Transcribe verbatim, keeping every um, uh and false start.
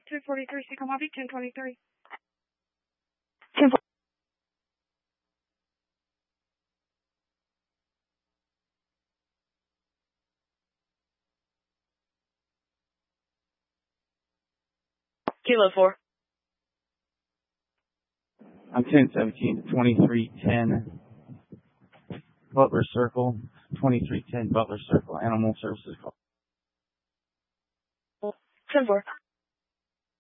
two forty-three, Seacom Lobby, ten twenty-three. ten forty-three. Kilo four. I'm ten seventeen, twenty-three ten Butler Circle, twenty-three ten Butler Circle, Animal Services Call. ten four.